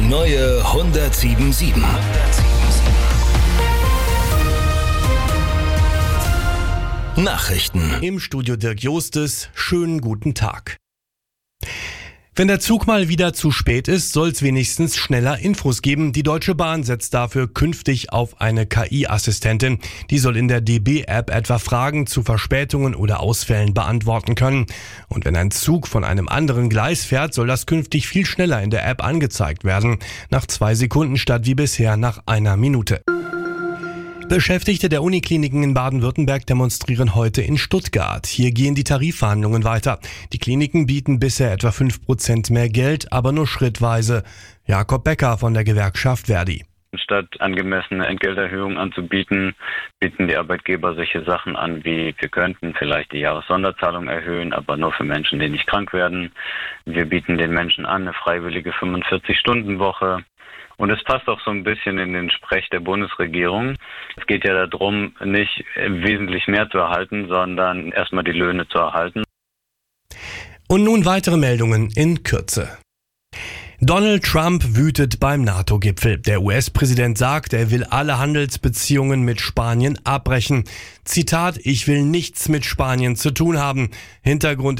neue 107.7. Nachrichten. Im Studio Dirk Jostes, schönen guten Tag. Wenn der Zug mal wieder zu spät ist, soll es wenigstens schneller Infos geben. Die Deutsche Bahn setzt dafür künftig auf eine KI-Assistentin. Die soll in der DB-App etwa Fragen zu Verspätungen oder Ausfällen beantworten können. Und wenn ein Zug von einem anderen Gleis fährt, soll das künftig viel schneller in der App angezeigt werden. Nach 2 Sekunden statt wie bisher nach 1 Minute. Beschäftigte der Unikliniken in Baden-Württemberg demonstrieren heute in Stuttgart. Hier gehen die Tarifverhandlungen weiter. Die Kliniken bieten bisher etwa 5% mehr Geld, aber nur schrittweise. Jakob Becker von der Gewerkschaft Verdi. Statt angemessene Entgelterhöhungen anzubieten, bieten die Arbeitgeber solche Sachen an wie: wir könnten vielleicht die Jahressonderzahlung erhöhen, aber nur für Menschen, die nicht krank werden. Wir bieten den Menschen an eine freiwillige 45-Stunden-Woche. Und es passt auch so ein bisschen in den Sprech der Bundesregierung. Es geht ja darum, nicht wesentlich mehr zu erhalten, sondern erstmal die Löhne zu erhalten. Und nun weitere Meldungen in Kürze. Donald Trump wütet beim NATO-Gipfel. Der US-Präsident sagt, er will alle Handelsbeziehungen mit Spanien abbrechen. Zitat: Ich will nichts mit Spanien zu tun haben. Hintergrund